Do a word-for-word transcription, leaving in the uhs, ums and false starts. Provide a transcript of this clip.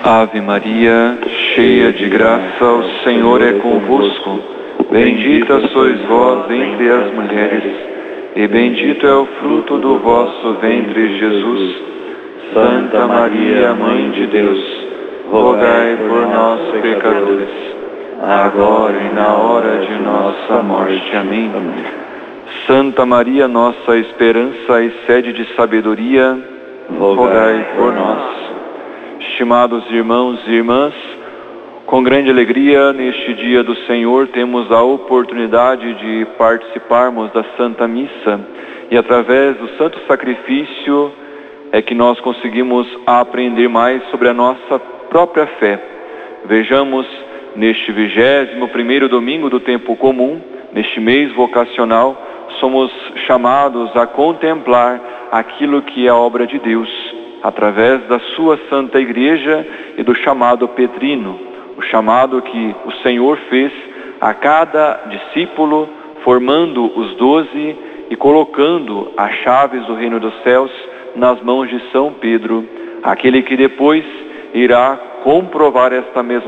Ave Maria, cheia de graça, o Senhor é convosco. Bendita sois vós entre as mulheres, e bendito é o fruto do vosso ventre, Jesus. Santa Maria, Mãe de Deus, rogai por nós, pecadores, agora e na hora de nossa morte. Amém. Santa Maria, nossa esperança e sede de sabedoria, rogai por nós. Estimados irmãos e irmãs, com grande alegria, neste dia do Senhor, temos a oportunidade de participarmos da Santa Missa e através do Santo Sacrifício é que nós conseguimos aprender mais sobre a nossa própria fé. Vejamos, neste vigésimo primeiro domingo do tempo comum, neste mês vocacional, somos chamados a contemplar aquilo que é a obra de Deus, através da sua Santa Igreja e do chamado petrino, o chamado que o Senhor fez a cada discípulo, formando os doze e colocando as chaves do reino dos céus nas mãos de São Pedro, aquele que depois irá comprovar esta mesma